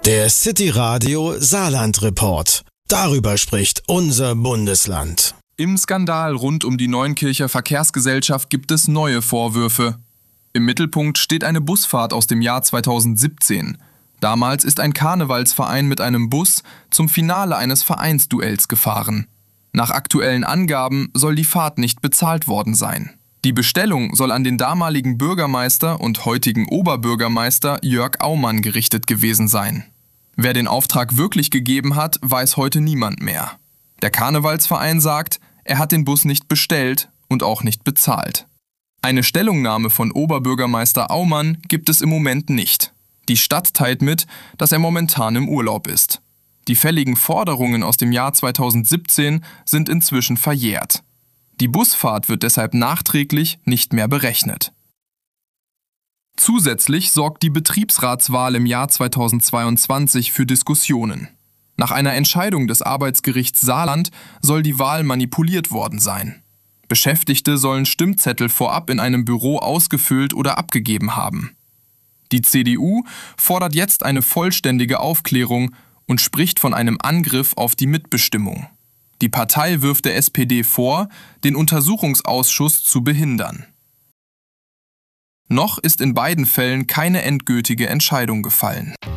Der City Radio Saarland Report. Darüber spricht unser Bundesland. Im Skandal rund um die Neunkircher Verkehrsgesellschaft gibt es neue Vorwürfe. Im Mittelpunkt steht eine Busfahrt aus dem Jahr 2017. Damals ist ein Karnevalsverein mit einem Bus zum Finale eines Vereinsduells gefahren. Nach aktuellen Angaben soll die Fahrt nicht bezahlt worden sein. Die Bestellung soll an den damaligen Bürgermeister und heutigen Oberbürgermeister Jörg Aumann gerichtet gewesen sein. Wer den Auftrag wirklich gegeben hat, weiß heute niemand mehr. Der Karnevalsverein sagt, er hat den Bus nicht bestellt und auch nicht bezahlt. Eine Stellungnahme von Oberbürgermeister Aumann gibt es im Moment nicht. Die Stadt teilt mit, dass er momentan im Urlaub ist. Die fälligen Forderungen aus dem Jahr 2017 sind inzwischen verjährt. Die Busfahrt wird deshalb nachträglich nicht mehr berechnet. Zusätzlich sorgt die Betriebsratswahl im Jahr 2022 für Diskussionen. Nach einer Entscheidung des Arbeitsgerichts Saarland soll die Wahl manipuliert worden sein. Beschäftigte sollen Stimmzettel vorab in einem Büro ausgefüllt oder abgegeben haben. Die CDU fordert jetzt eine vollständige Aufklärung und spricht von einem Angriff auf die Mitbestimmung. Die Partei wirft der SPD vor, den Untersuchungsausschuss zu behindern. Noch ist in beiden Fällen keine endgültige Entscheidung gefallen.